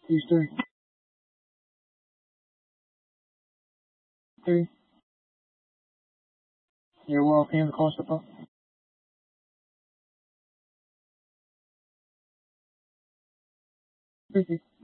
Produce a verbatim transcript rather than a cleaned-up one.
Use three. Three. You're welcome to call support. Three.